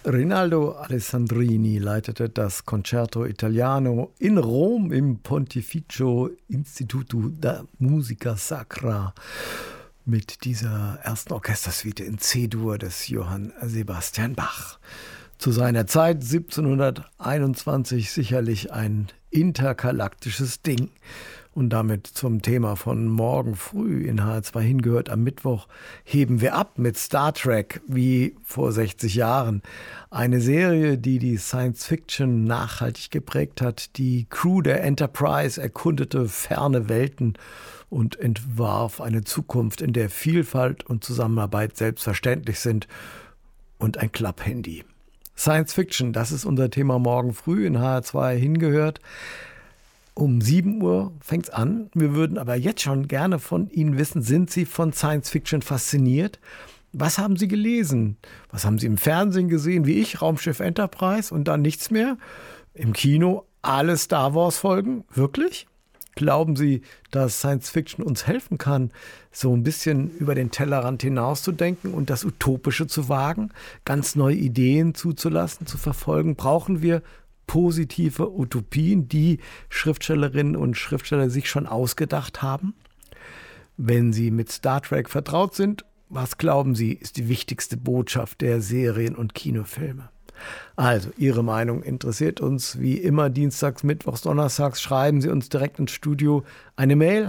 Rinaldo Alessandrini leitete das Concerto Italiano in Rom im Pontificio Instituto da Musica Sacra mit dieser ersten Orchestersuite in C-Dur des Johann Sebastian Bach. Zu seiner Zeit 1721 sicherlich ein intergalaktisches Ding. Und damit zum Thema von morgen früh in HR2 hingehört. Am Mittwoch heben wir ab mit Star Trek, wie vor 60 Jahren. Eine Serie, die die Science-Fiction nachhaltig geprägt hat. Die Crew der Enterprise erkundete ferne Welten und entwarf eine Zukunft, in der Vielfalt und Zusammenarbeit selbstverständlich sind und ein Klapphandy. Science-Fiction, das ist unser Thema morgen früh in HR2 hingehört. Um 7 Uhr fängt's an. Wir würden aber jetzt schon gerne von Ihnen wissen, sind Sie von Science-Fiction fasziniert? Was haben Sie gelesen? Was haben Sie im Fernsehen gesehen, wie ich, Raumschiff Enterprise und dann nichts mehr? Im Kino alle Star Wars-Folgen? Wirklich? Glauben Sie, dass Science-Fiction uns helfen kann, so ein bisschen über den Tellerrand hinauszudenken und das Utopische zu wagen, ganz neue Ideen zuzulassen, zu verfolgen? Brauchen wir positive Utopien, die Schriftstellerinnen und Schriftsteller sich schon ausgedacht haben? Wenn Sie mit Star Trek vertraut sind, was glauben Sie, ist die wichtigste Botschaft der Serien und Kinofilme? Also, Ihre Meinung interessiert uns wie immer dienstags, mittwochs, donnerstags. Schreiben Sie uns direkt ins Studio eine Mail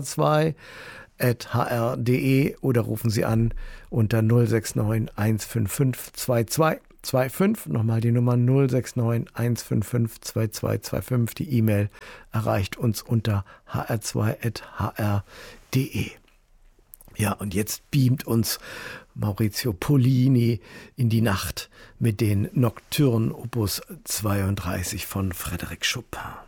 hr2@hr.de oder rufen Sie an unter 069 155 2225. Nochmal die Nummer 069 155 2225. Die E-Mail erreicht uns unter hr2@hr.de. Ja, und jetzt beamt uns Maurizio Pollini in die Nacht mit den Nocturnen Opus 32 von Frédéric Chopin.